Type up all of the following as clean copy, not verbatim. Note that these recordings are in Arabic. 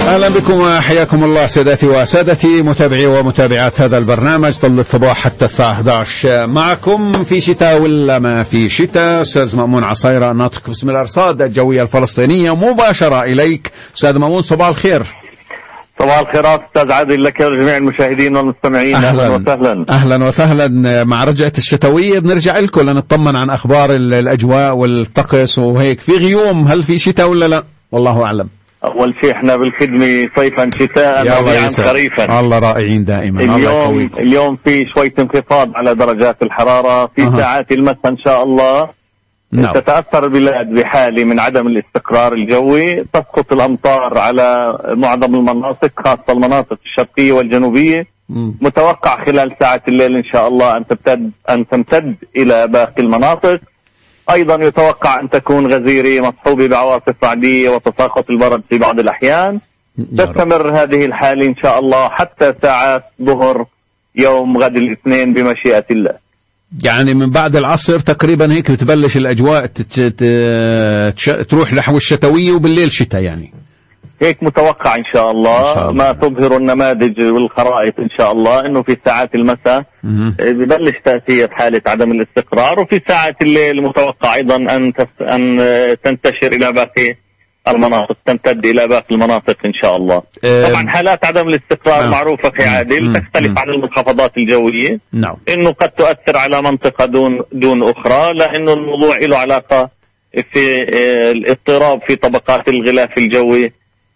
أهلا بكم وحياكم الله سادتي وسادتي متابعي ومتابعات هذا البرنامج طل الصباح حتى الساعة 11 معكم في شتاء ولا ما في شتاء. أستاذ مأمون عصيرة ناطق باسم الأرصاد الجوية الفلسطينية مباشرة إليك. أستاذ مأمون صباح الخير. صباح الخيرات أستاذ عادل لك ولجميع المشاهدين والمستمعين. أهلا وسهلا. أهلا وسهلا. مع رجعة الشتوية بنرجع لكم لنطمن عن أخبار الأجواء والطقس وهيك. في غيوم، هل في شتاء ولا لا؟ والله أعلم. أول شيء احنا بالخدمة صيفا شتاء ربيعا خريفا. الله رائعين دائما. اليوم في شوية انخفاض على درجات الحرارة في ساعات المساء إن شاء الله. تتأثر البلاد بحالة من عدم الاستقرار الجوي، تسقط الأمطار على معظم المناطق خاصة المناطق الشرقية والجنوبية. متوقع خلال ساعة الليل إن شاء الله أن تمتد إلى باقي المناطق. أيضا يتوقع أن تكون غزيرة مصحوبة بعواصف رعدية وتساقط البرد في بعض الأحيان. تستمر هذه الحالة إن شاء الله حتى ساعات ظهر يوم غد الاثنين بمشيئة الله. يعني من بعد العصر تقريبا هيك بتبلش الأجواء تروح نحو الشتوية وبالليل شتاء، يعني هيك متوقع إن شاء الله. ما تظهر النماذج والخرائط إن شاء الله إنه في ساعات المساء ببلش تأثير حالة عدم الاستقرار، وفي ساعات الليل متوقع أيضا أن تنتشر إلى باقي المناطق، تمتد إلى باقي المناطق إن شاء الله. طبعا حالات عدم الاستقرار معروفة في عادل، تختلف عن المنخفضات الجوية. إنه قد تؤثر على منطقة دون أخرى، لأنه الموضوع له علاقة في الاضطراب في طبقات الغلاف الجوي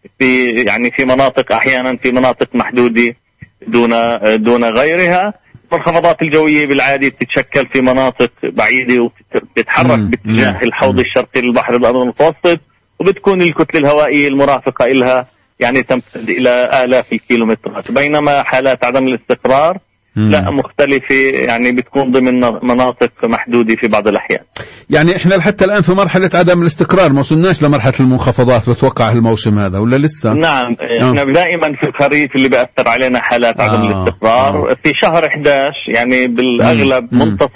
في مناطق أحيانا في مناطق محدودة دون غيرها. المنخفضات الجوية بالعادة تتشكل في مناطق بعيدة وتتحرك باتجاه الحوض الشرقي للبحر الأبيض المتوسط، وبتكون الكتلة الهوائية المرافقة إلها يعني تمتد إلى آلاف الكيلومترات. بينما حالات عدم الاستقرار لا مختلفة، يعني بتكون ضمن مناطق محدودة في بعض الأحيان. يعني احنا حتى الآن في مرحلة عدم الاستقرار، ما وصلناش لمرحلة المنخفضات بتوقع الموسم هذا ولا لسه؟ نعم احنا دائما في الخريف اللي بيأثر علينا حالات عدم الاستقرار. في شهر 11 يعني بالأغلب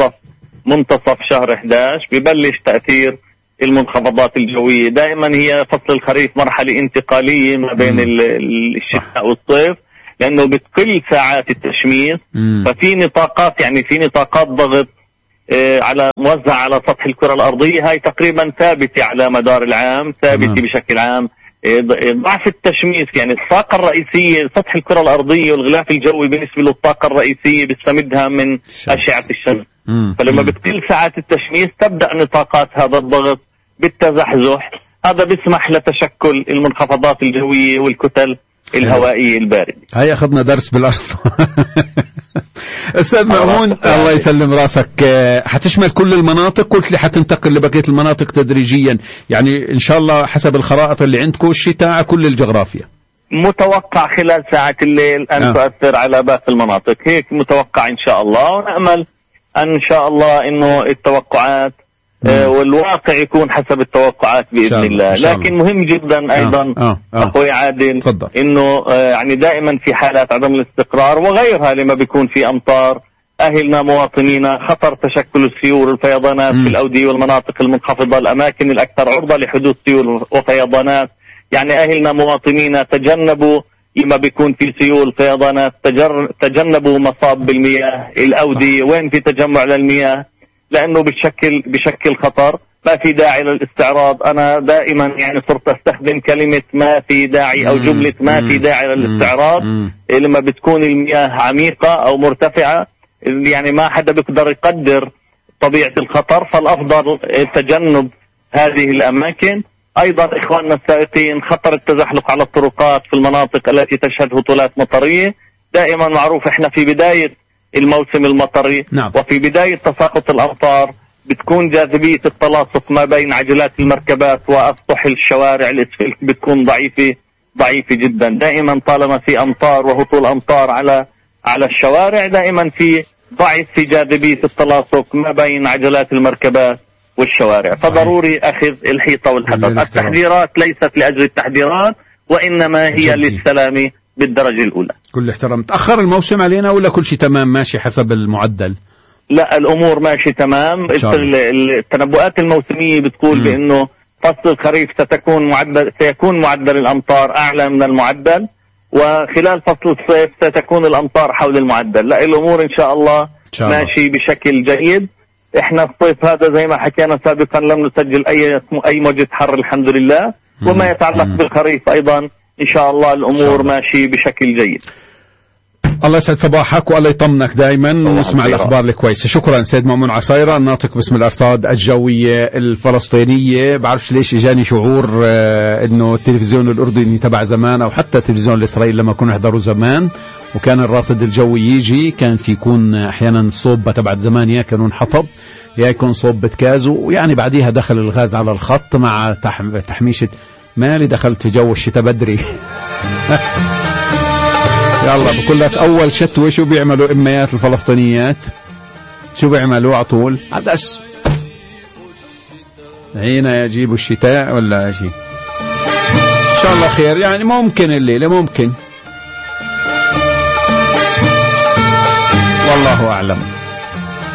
منتصف شهر 11 ببلش تأثير المنخفضات الجوية. دائما هي فصل الخريف مرحلة انتقالية ما بين الشتاء والصيف، لأنه بتقل ساعات التشميس. ففي نطاقات ضغط موزعة على سطح الكرة الأرضية، هاي تقريبا ثابتة على مدار العام، ثابتة بشكل عام. ضعف التشميس يعني الطاقة الرئيسية سطح الكرة الأرضية والغلاف الجوي بالنسبة للطاقة الرئيسية بيستمدها من أشعة الشمس. فلما بتقل ساعات التشميس تبدأ نطاقات هذا الضغط بالتزحزح، هذا بيسمح لتشكل المنخفضات الجوية والكتل الهوائية الباردة. هاي أخذنا درس بالأرض. أستاذ مأمون الله يسلم راسك، حتشمل كل المناطق؟ قلت لي حتنتقل لبقية المناطق تدريجيا، يعني إن شاء الله حسب الخرائط اللي عندكم الشتاء كل الجغرافيا. متوقع خلال ساعات الليل أن تؤثر على باقي المناطق، هيك متوقع إن شاء الله. ونأمل أن شاء الله إنه التوقعات والواقع يكون حسب التوقعات بإذن الله. لكن مهم جدا أيضا أخوي عادل إنه يعني دائما في حالات عدم الاستقرار وغيرها لما بيكون في أمطار، أهلنا مواطنينا خطر تشكل السيول والفيضانات في الأودية والمناطق المنخفضة، الأماكن الأكثر عرضة لحدوث سيول وفيضانات. يعني أهلنا مواطنينا تجنبوا لما بيكون في سيول فيضانات، تجنبوا مصاب بالمياه الأودية وين في تجمع للمياه، لأنه بشكل خطر. ما في داعي للاستعراض. أنا دائما يعني صرت أستخدم كلمة ما في داعي أو جملة ما في داعي للاستعراض لما بتكون المياه عميقة أو مرتفعة، يعني ما حدا بيقدر يقدر طبيعة الخطر، فالأفضل تجنب هذه الأماكن. أيضا إخواننا السائقين خطر التزحلق على الطرقات في المناطق التي تشهد هطولات مطرية. دائما معروف إحنا في بداية الموسم المطري وفي بداية تساقط الأمطار بتكون جاذبية التلاصق ما بين عجلات المركبات وأسطح الشوارع الإسفلت بتكون ضعيفة جدا. دائما طالما في أمطار وهطول أمطار على الشوارع دائما في ضعف في جاذبية التلاصق ما بين عجلات المركبات والشوارع، فضروري أخذ الحيطة والحذر. التحذيرات ليست لأجل التحذيرات وإنما هي للسلامة بالدرجة الأولى. كل احترام. تأخر الموسم علينا ولا كل شيء تمام ماشي حسب المعدل؟ لا الأمور ماشي تمام. التنبؤات الموسمية بتقول بأنه فصل الخريف سيكون معدل الأمطار أعلى من المعدل، وخلال فصل الصيف ستكون الأمطار حول المعدل. لا، الأمور إن شاء الله ماشي بشكل جيد. إحنا الصيف هذا زي ما حكينا سابقا لم نسجل أي موجة حر الحمد لله. وما يتعلق بالخريف أيضا إن شاء الله الأمور ماشي بشكل جيد. الله يسعد صباحك والله يطمنك دائما ونسمع الأخبار الكويسة. شكرا سيد مأمون عصيرة الناطق باسم الأرصاد الجوية الفلسطينية. بعرفش ليش إجاني شعور إنه التلفزيون الأردني تبع زمان أو حتى التلفزيون الإسرائيلي لما كانوا يحضروا زمان وكان الراصد الجوي يجي كان في يكون أحيانا صوبة تبع زمان يا كانوا انحطب يا يكون صوبة كازو، ويعني بعديها دخل الغاز على الخط مع تحميشة. مالي دخلت في جو الشتاء بدري. يلا بقول لك أول شتوى شو بيعملوا إميات الفلسطينيات؟ شو بيعملوا على طول؟ عدس هنا يجيبوا الشتاء ولا شيء. إن شاء الله خير، يعني ممكن الليلة ممكن، والله أعلم.